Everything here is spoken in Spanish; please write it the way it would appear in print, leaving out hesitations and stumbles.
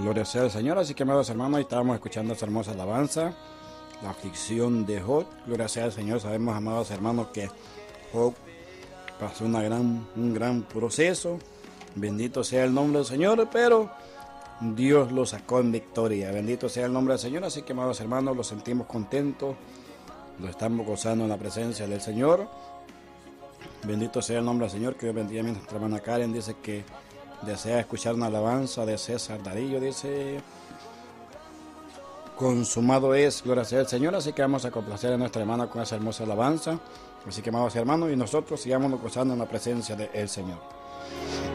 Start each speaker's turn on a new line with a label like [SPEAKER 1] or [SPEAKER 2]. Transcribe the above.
[SPEAKER 1] Gloria sea al Señor. Así que, amados hermanos, estábamos escuchando esta hermosa alabanza, la aflicción de Job. Gloria sea al Señor. Sabemos, amados hermanos, que Job pasó un gran proceso. Bendito sea el nombre del Señor, pero Dios lo sacó en victoria. Bendito sea el nombre del Señor. Así que, amados hermanos, lo sentimos contentos, lo estamos gozando en la presencia del Señor. Bendito sea el nombre del Señor. Que Dios bendiga a nuestra hermana Karen. Dice que desea escuchar una alabanza de César Darillo. Dice: consumado es, gloria sea el Señor. Así que vamos a complacer a nuestra hermana con esa hermosa alabanza. Así que, amados hermanos, y nosotros sigamos gozando en la presencia del Señor.